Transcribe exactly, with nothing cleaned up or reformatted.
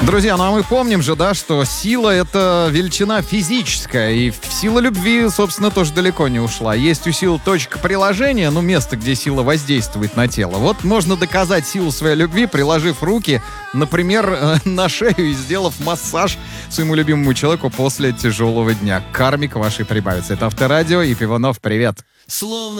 Друзья, ну а мы помним же, да, что сила — это величина физическая, и сила любви, собственно, тоже далеко не ушла. Есть у силы точка приложения, ну, место, где сила воздействует на тело. Вот можно доказать силу своей любви, приложив руки, например, на шею и сделав массаж своему любимому человеку после тяжелого дня. Кармик вашей прибавится. Это Авторадио и Пиванов, привет. Словно